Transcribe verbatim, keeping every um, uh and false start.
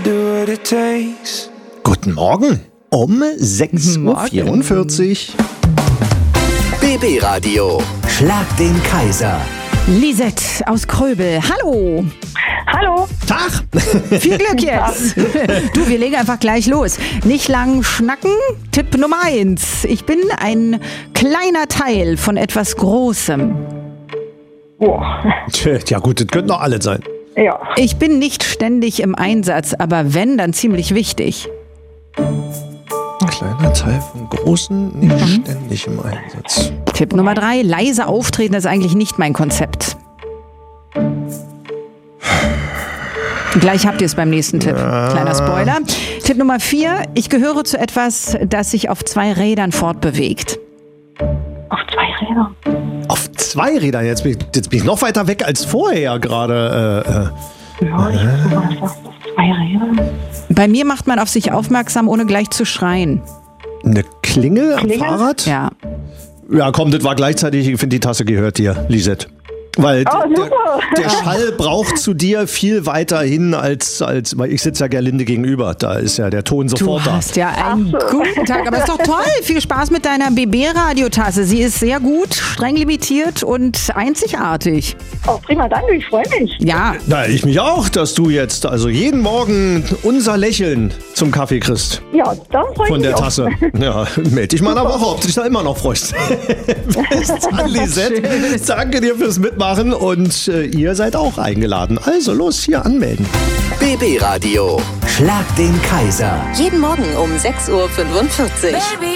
do what it takes. Guten Morgen um sechs Uhr vierundvierzig. B B Radio. Schlag den Kaiser. Lisette aus Kröbel. Hallo. Hallo. Tag. Viel Glück jetzt. Du, wir legen einfach gleich los. Nicht lang schnacken. Tipp Nummer eins. Ich bin ein kleiner Teil von etwas Großem. Boah. Tja, ja gut, das könnten doch alle sein. Ja. Ich bin nicht ständig im Einsatz, aber wenn, dann ziemlich wichtig. Ein kleiner Teil von Großen, nicht mhm. ständig im Einsatz. Tipp Nummer drei. Leise auftreten ist eigentlich nicht mein Konzept. Gleich habt ihr es beim nächsten Tipp. Kleiner Spoiler. Tipp Nummer vier. Ich gehöre zu etwas, das sich auf zwei Rädern fortbewegt. Auf zwei Rädern. Auf zwei Rädern? Jetzt bin ich, jetzt bin ich noch weiter weg als vorher gerade. Äh, äh. Ja, ich hab sogar gesagt, auf zwei Rädern. Bei mir macht man auf sich aufmerksam, ohne gleich zu schreien. Eine Klingel, Klingel? am Fahrrad? Ja. Ja, komm, das war gleichzeitig. Ich finde, die Tasse gehört dir, Lisette. Weil Oh, der, super. der Schall braucht zu dir viel weiter hin als, als weil ich sitze ja Gerlinde gegenüber. Da ist ja der Ton Du sofort da. hast ja einen Ach so. guten Tag, aber ist doch toll. Viel Spaß mit deiner B B-Radiotasse. Sie ist sehr gut, streng limitiert und einzigartig. Oh, prima, danke, ich freue mich. Ja, Na, ich mich auch, dass du jetzt also jeden Morgen unser Lächeln zum Kaffee kriegst. Ja, dann freue ich Von mich der auch. Tasse. Ja, melde dich mal in einer Woche, ob du dich da immer noch freust. Bis dann, Lisette. Danke dir fürs Mitmachen und äh, ihr seid auch eingeladen. Also los, hier anmelden. B B Radio. Schlag den Kaiser. Jeden Morgen um sechs Uhr fünfundvierzig.